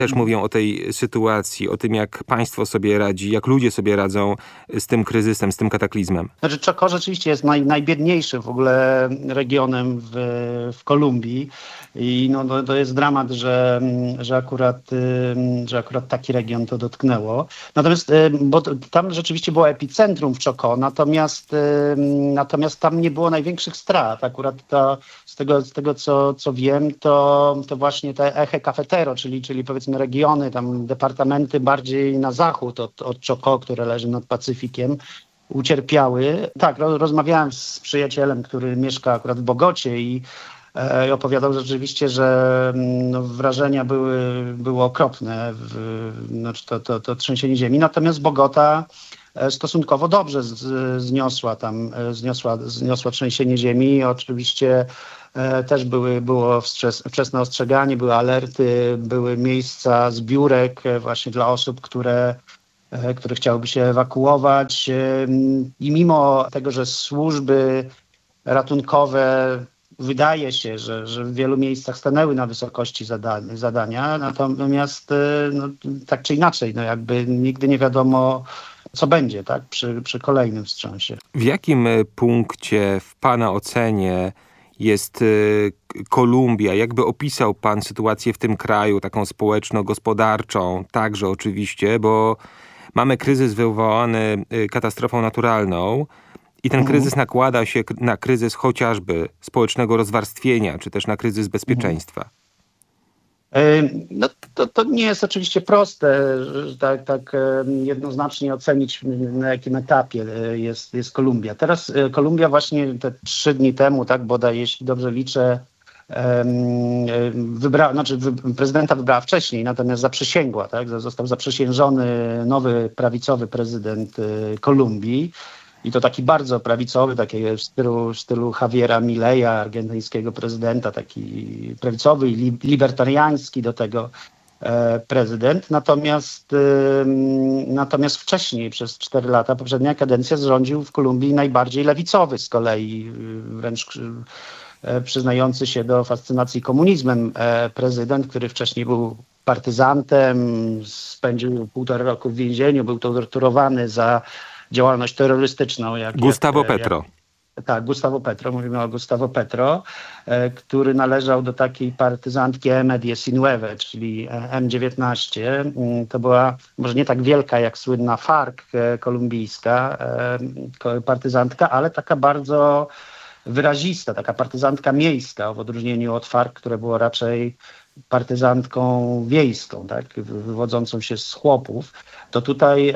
Też mówią o tej sytuacji, o tym, jak państwo sobie radzi, jak ludzie sobie radzą z tym kryzysem, z tym kataklizmem. Znaczy Chocó rzeczywiście jest najbiedniejszy w ogóle regionem w Kolumbii i to jest dramat, że akurat taki region to dotknęło. Natomiast, bo tam rzeczywiście było epicentrum w Chocó, natomiast tam nie było największych strat. Akurat z tego co wiem, to właśnie te Eje Cafetero, czyli powiedzmy regiony, tam departamenty bardziej na zachód od Chocó, które leży nad Pacyfikiem, ucierpiały. Tak, rozmawiałem z przyjacielem, który mieszka akurat w Bogocie i opowiadał rzeczywiście, że wrażenia były okropne, to trzęsienie ziemi. Natomiast Bogota stosunkowo dobrze zniosła trzęsienie ziemi. Oczywiście też było wczesne ostrzeganie, były alerty, były miejsca zbiórek właśnie dla osób, które chciałyby się ewakuować. I mimo tego, że służby ratunkowe wydaje się, że w wielu miejscach stanęły na wysokości zadania, natomiast tak czy inaczej, jakby nigdy nie wiadomo, co będzie, tak, przy kolejnym wstrząsie. W jakim punkcie w pana ocenie jest Kolumbia? Jakby opisał pan sytuację w tym kraju, taką społeczno-gospodarczą, także oczywiście, bo mamy kryzys wywołany katastrofą naturalną i ten kryzys nakłada się na kryzys chociażby społecznego rozwarstwienia, czy też na kryzys bezpieczeństwa. To nie jest oczywiście proste, tak jednoznacznie ocenić, na jakim etapie jest Kolumbia. Teraz Kolumbia właśnie te 3 dni temu, tak bodaj, jeśli dobrze liczę, prezydenta wybrała wcześniej, natomiast zaprzysięgła, tak? Został zaprzysiężony nowy prawicowy prezydent Kolumbii. I to taki bardzo prawicowy, taki w stylu Javiera Mileya, argentyńskiego prezydenta, taki prawicowy i libertariański do tego prezydent. Natomiast wcześniej, przez 4 lata, poprzednia kadencja, rządził w Kolumbii najbardziej lewicowy z kolei, wręcz przyznający się do fascynacji komunizmem prezydent, który wcześniej był partyzantem, spędził 1,5 roku w więzieniu, był torturowany za działalność terrorystyczną. Gustavo Petro. Tak, Gustavo Petro, mówimy o Gustavo Petro, który należał do takiej partyzantki M19, czyli M19. To była może nie tak wielka jak słynna FARC kolumbijska partyzantka, ale taka bardzo wyrazista, taka partyzantka miejska, w odróżnieniu od FARC, które było raczej partyzantką wiejską, tak, wywodzącą się z chłopów. To tutaj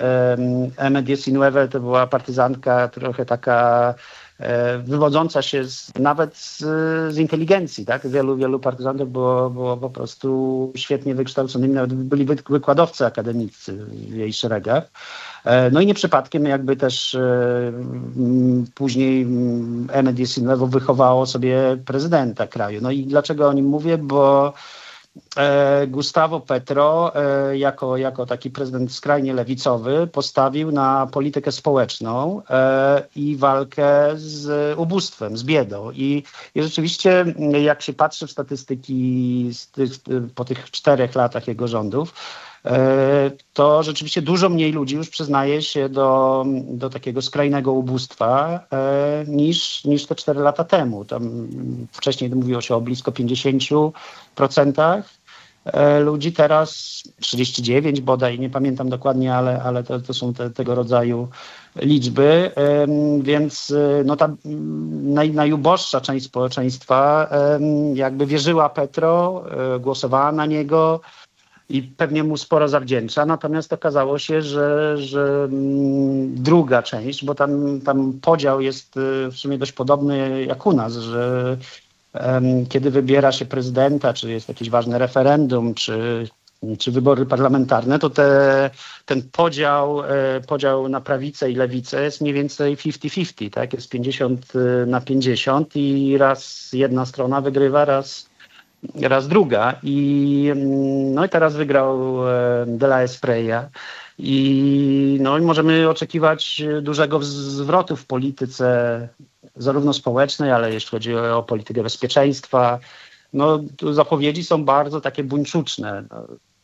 M19 to była partyzantka trochę taka wywodząca się nawet z inteligencji, tak? Wielu partyzantów było po prostu świetnie wykształconymi, nawet byli wykładowcy akademicy w jej szeregach. No i nie przypadkiem jakby też później M19 wychowało sobie prezydenta kraju. No i dlaczego o nim mówię? Bo Gustavo Petro jako taki prezydent skrajnie lewicowy postawił na politykę społeczną i walkę z ubóstwem, z biedą. I rzeczywiście jak się patrzy w statystyki po tych 4 latach jego rządów, to rzeczywiście dużo mniej ludzi już przyznaje się do takiego skrajnego ubóstwa niż te 4 lata temu. Tam wcześniej mówiło się o blisko 50% ludzi, teraz 39 bodaj, nie pamiętam dokładnie, ale to są tego rodzaju liczby, więc ta najuboższa część społeczeństwa jakby wierzyła Petro, głosowała na niego i pewnie mu sporo zawdzięcza. Natomiast okazało się, że druga część, bo tam podział jest w sumie dość podobny jak u nas, że kiedy wybiera się prezydenta, czy jest jakieś ważne referendum, czy wybory parlamentarne, to ten podział na prawicę i lewicę jest mniej więcej 50-50, tak? Jest 50-50 i raz jedna strona wygrywa, raz druga. I teraz wygrał De La Espriella. I możemy oczekiwać dużego zwrotu w polityce zarówno społecznej, ale jeśli chodzi o politykę bezpieczeństwa. Tu zapowiedzi są bardzo takie buńczuczne.